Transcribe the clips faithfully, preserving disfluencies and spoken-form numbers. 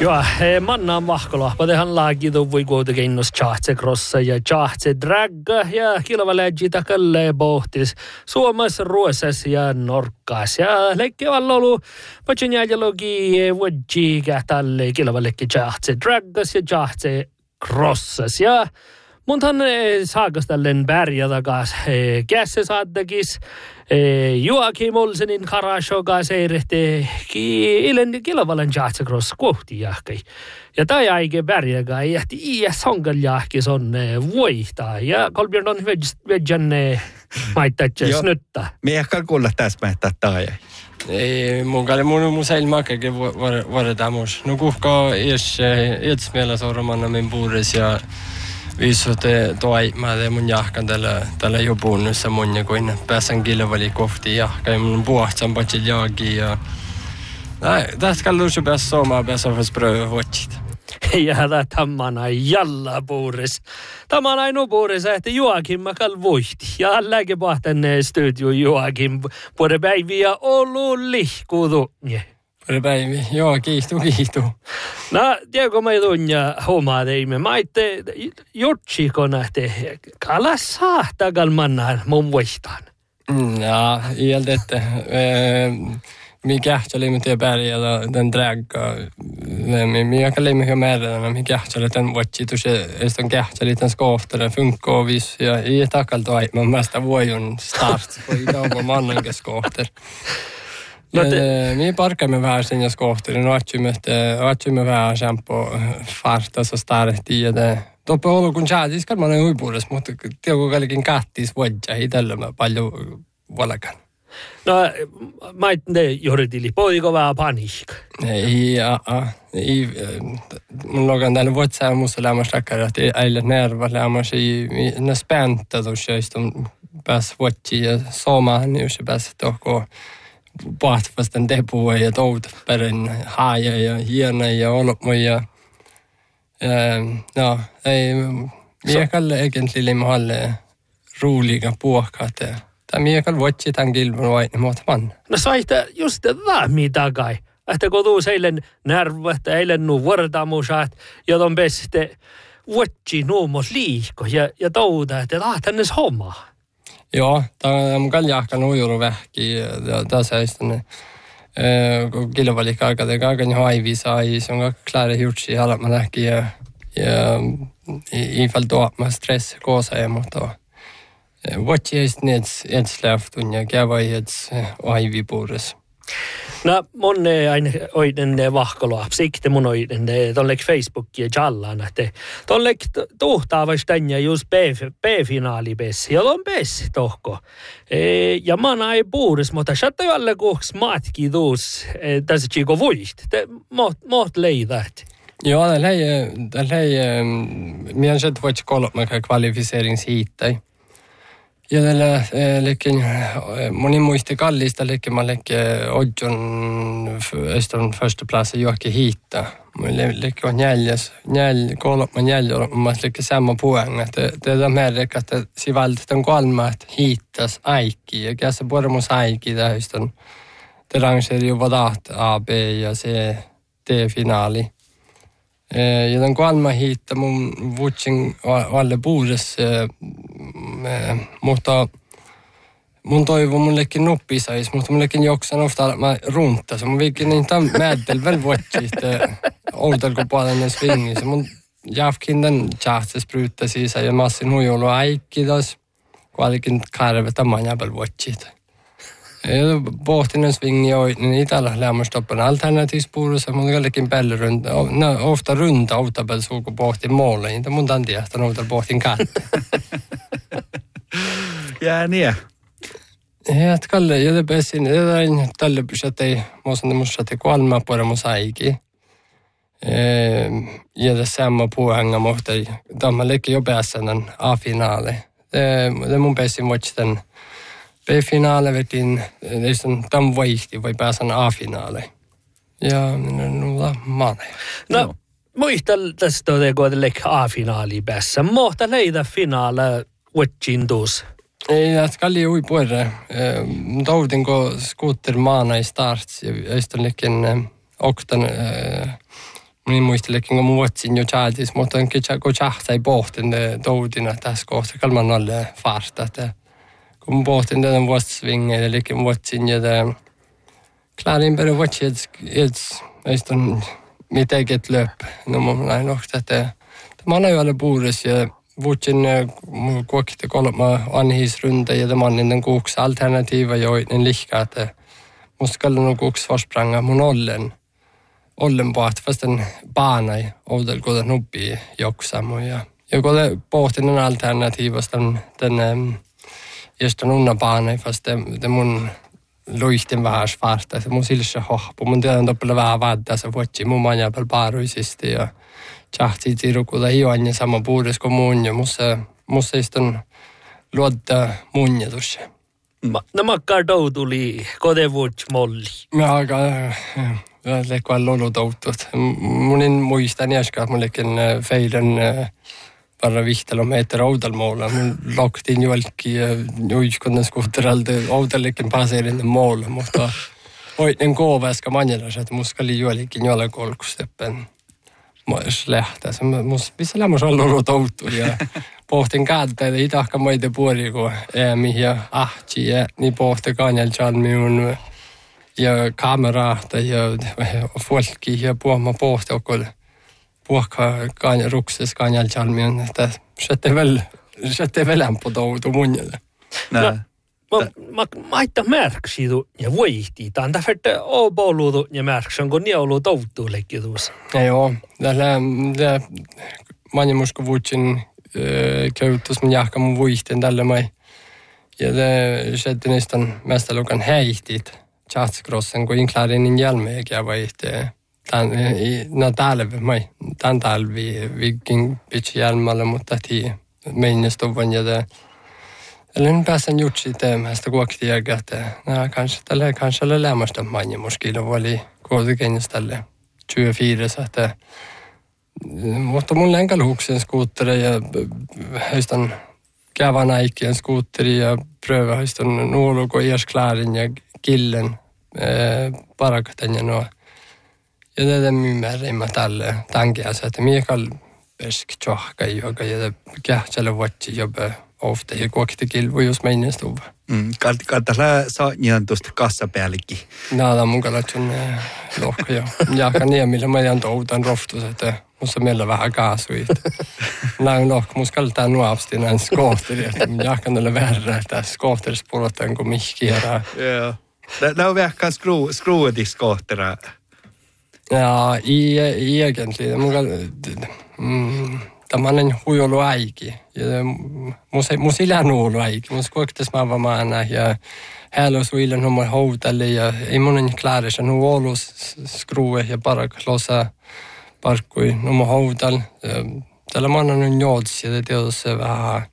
Joo, mannaan vahkola. Patehan laagitu voi kuitenkin innos chahtse krossa ja chahtse dragga ja kilvaläji takalle pohtis Suomessa, Ruotsassa ja Norkkaassa. Ja leikki on ollut patsin jääjälogi vuodji kähtälle kilvalekki chahtse draggas ja chahtse krossas. Ja munhan saakastallen pärjätä kaas kässä saattakis Joakim Olsenin karashoga seirehti ilen kilvalan chahtse kross kohti jahkai. Ja tai aike pärjäkä jähti iä songal jahkis on voihtaa. Ja kolbjörn on vedjan maittatse snutta. Me ehkä kuulla täsmähtää tai ei. Mun kalle mun mun säilmäkäkin vuodedamus. No kuhka ies ies meillä sormanna min puures ja viisutte toi mä teen mun jahkan tällä tällä jopunnussa mun ja kuin pääsen kilvali kohti jahka mun puhtsan patsi jagi ja nej tästä kalluus pääs soma pääs ofas pröva hotsit. Ja tämä on jalla puures. Tämä on ainoa puures, että Joakim makal voihti. Ja läge pahtan studio Joakim puore päiviä ollut lihkuutu. Puore päiviä, joo, kiihtu, kiihtu. No, tiedätkö mä tunnia hommaa teimme. Mä itte jutsiko nähte, kala sahtakal mannan mun voihtaan. Ja, iältä, että min kähtseli med det berget den dragga men min kan lämna med den min kähtseli den watchi tu se är kähtseli den skoftare funkar vis ja i takal toi man mesta voion start på idag mannen ke skofter. No min parka med vähän sen ja skofter no atsymme atsymme vähän sampo farta så starti ja det toppe ollut kun chaadis kan man uipuudessa mutta tiedätkö kallikin kattis vodja hitellä paljon valakan. No, mä itten johdetili poiko vähän paniikka. Ei, ja, ei, mun logan täällä vuotsaa musta lämmäs rakkara, että äille nerva lämmäs, ei, ne späntä tuossa, joista pääs vuotsi ja somaan, jos se pääs tohko pahtvasten tepua ja touta perin haaja ja hiena ja olmo ja, no, ei, miekalle egentligen med halle roliga puhkaat. Tämä miekal vuotsi tämän kilpun vain, mutta man. No saitte just vähmi takai. Että kun tuu seilen nervat, eilen nuu vuortamusaat, joten peste vuotsi nuumos liikko ja, ja touta, että tahtannes hommaa. Joo, tämä on kaljahkan ujuru vähki. Tässä on sitten kilpailikka aika, että kaiken haivi sai, se on kläri hjurtsi halma lähki ja i fall då man stress koosa ja mutta vuotsi ei sitten ens lähtun ja käy vaiheets aivi puures. No, mun aina oiden vahkoloa. Sikte mun oiden tollek Facebookia jallaan, että tollek tuhtaavais tänne just B-finaali pessi. Ja on pessi tohko. Ja mä näin puures, mutta saattaa jo alle kuhks matki tuus tässä chico vuist. Moht leidät. Joo, tällä ei, tällä ei, minä en voit kolme kvalifiseringshittai. Ja tällä lekin, moni muisti kallista lekin, mä lekin Odjon Östön första plats Joakim hitta. Mä lekin on neljäs, neljä, kolme neljä, mä lekin samma poäng. Det är de här lekin, että sivalta den kolme, että hittas aiki. Ja kässä puhumus aiki tähän. Det rangerar ju vadat A, B ja C, D-finaali. Ja den kolme hitta mun vuotsin alle puures, mutta mun toivo mullekin nuppi sais, mutta mullekin joksan ofta mä runtas. Mun viikin niin tämän määdel väl vuotsi, että outelko puolella svingissä. Mun jafkin den tjahti spruutta siis ja massin huijulu aikkidas, kuitenkin karve tämän jäbel vuotsi. Jag båten en sving i öjnen i alla lämmerstoppen alternativspåret mutta kallekin pelle runt no, ofta runda autabel suko båten måla inte mun tanti että noutar båten katte. Ja niin. Ja kalle ja det bessin det är tälle budgetei måste måste te kolma på det mosaiki. Eh ja det samma poänga måste de lägger ju bässen den A-finale. Det det mun bessin watchen B-finaali vetin, liksom tämän vaihti voi päästä A-finaali. Ja minulla mane. No, muistan tästä kuitenkin A-finaali päässä. Mohta leida finaala vuotsin tuus. Ei, että kalli ui puolelle. Toudin kun skuutter maana i starts, ja sitten lekin oktan Mun muistelekin, kun mun vuotsin jo tjäätis, mutta on kun tjähtsä ei pohtin toudina tässä kohtaa, kalman alle farsta. Kun mun pohtin tämän vuotsvingeille, eli mun vuotsin ja tämä klarin per vuotsi, että mitä get löp. No mun näin ohta, että tämä on ajoille puudessa ja vuotsin kuokkitte kolma anhisrunda ja tämä on niiden kuuksi alternatiiva joiden lihkaa, että musta kallan on kuuksi forspranga mun ollen. Ollen på att fast en bana i odel går den upp i joksamo ja jag går pohtin en alternativ fast den den just den unna bana fast det det mun luihtin vähän svarta se mun silse hohpu mun tiedän toppella vähän vadda se vuotsi mun manja pel paruisisti ja chahti tirukuda hiuanja sama puudes kuin mun ja mussa mussa iston luodda munjatus. No makkaa doutuli kodevuots molli. Ja aika ja lekkuan lolutouttut. Mun en muista nieskaan, että mullekin feilen bara vihtelo meter oudalmåla. Mun loktiin jolki juiskunnan skuutteralta oudallekin paseerinen måla, mutta oiden kooväskä manjelas, että muska oli jolkin jolle kolkusteppen myös lähtää. Missä lämmössä on lolutouttu ja pohtin käänteitä itahka maite puoli, kun äämi ja ahti ja niin pohti kanjalchan minun ja kamerata ja folki ja puhuma pohti okol puhka kanja rukses kanjal chalmion että sätte väl sätte väl på toutu munjalle. No, mä mä maita märksidu ja voihti tanta fette oboludu ja märksan kun niolu toutu lekkitus. Joo, tällä manjemusko vuotsin käytös mun jahka mun voihten tällä mai ja det sätte nästan mesta lukan häihtit. Chatscrossen kun inklarin in hjälme jag var inte tan i na talve mai tan talvi viking pitch hjälmalle mutta ti meinestovan ja det eller pääsen gjort sitä mästä kuokti ja että na kanske tällä kanske le lämmästä manje moskilla oli kuitenkin tälle tjugofyra så att mutta mun lenkal huksen skuutteri ja höstan kävan aiken skuutteri ja pröva höstan nuoluko iasklarin ja killen eh, parakatan ja no ja det är mycket mer tälle tankia så att Mikael besk tjohka joka ja kähtselle vuotsi jobba ofta ja kuokti kilvu jos meinen stuva. Mm, kalti kaltala saa nian tuosta kassapäällikin. Nada mun kalatsun lohka jo. Jaka niemillä mä jään toutan roftus että musta meillä vähän kaasuit. Näin lohka musta kaltaa nuapsti näin skohteri että jakan ole värre että skohterisporotan kun mihkiera. Joo. Det är verkligen skru skruet skohtera. Ja, i egentligen mun mm tämmöinen huijolu aiki. Ja musta musta ilän huijolu aiki. Musta kuoktas mä vamaana ja hällos uilen homma houtalle ja ei monen klärisen huolus skrue ja bara klossa parkui homma houtal. Tällä mannen on jods ja det är så vähän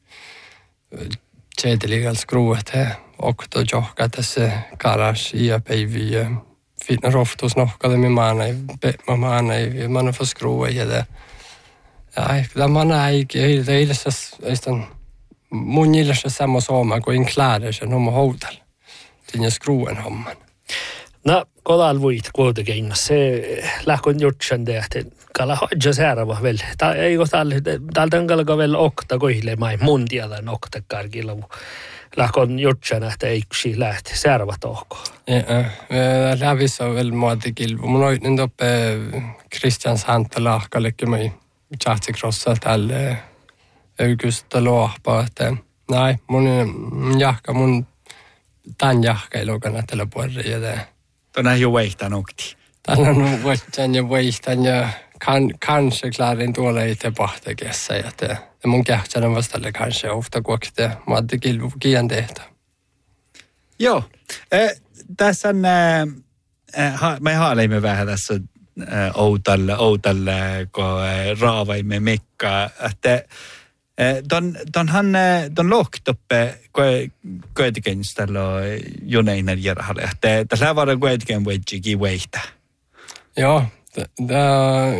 tjädeligal skruet här. Och då johka tässä garage ja päivi ja fitna roftus nohkade med maana i ma maana i man får skrua ja det. Ja, det man ei det är så nästan mun gillar samma som kuin kläder sen homma hotel. Tinja skruen homman. No, kodal vuit kuitenkin. Se lähkön jutsen tehty. Kala hodja säärävä vel. Tää ei ole täältä on kalka vel okta kohdille mai mun tiedän okta karkilla. Lähkön jutsen että eiksi lähti säärävä tohko. Ja, lävis on vel muotikilvu. Mun on nyt oppe Kristians hanta lahkallekin mai chahtsikrossa tälle Augusta lohpa. Että näin, mun jahka mun tämän jahka ei lukana tällä puolella ja tämä. Tuon ei jo vaihtaa nokti. Tällä on vuottan ja vaihtan ja kan, kanske klarin tuolla ei te pahtekessa. Ja te, te mun kähtsän vastalle kanske ofta kuokte maadde kilvu kian tehtä. Joo. Eh, tässä on, eh, ha, me haaleimme vähän tässä eh, Outalle, Outalle, kun eh, raavaimme mekkaa, että Don don han don lokt uppe kuitenkin tällä juneinen järhalle. Että tässä var kuitenkin wedgigi weihtä. Joo, tämä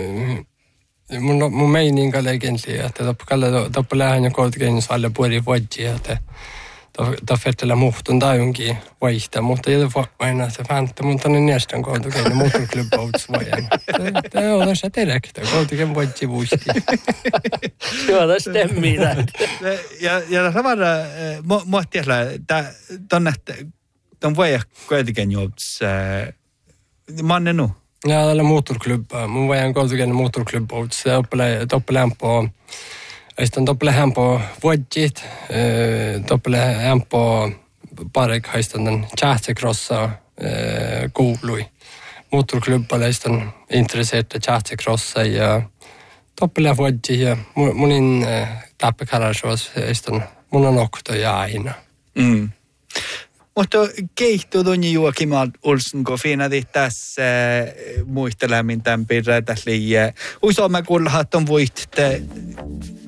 mun mun meininka legentli että tappa kalla tappa lähen ja kuitenkin alle puoli vuotta että taffettella muhtun tajunkin vaihtaa, mutta ei voi aina se fäntä, mutta ne nästan koulutukeen motorklubbouts vajan. Tämä on tässä terektä, koulutukeen voitsi vuisti. Joo, tässä temmii Ja, ja samalla, mua tiedä, tuonne, tuon vajan koulutukeen jouts, mä oon nu. Ja, tällä motorklubba. Mun vajan koulutukeen motorklubbouts, toppelään på Sitten toppelään på vuodjit, toppelään på parek haistan den chatsekrossa kuului. Motorklubballe sitten intresserade chatsekrossa ja toppelään vuodjit ja munin tappekarasuus sitten mun on okto ja aina. Mm. Mutta keihtuu tunni Joakim Olsson, kun finadi tässä muistelemin tämän pirra tässä liian. Usomme kuulla, että on voitte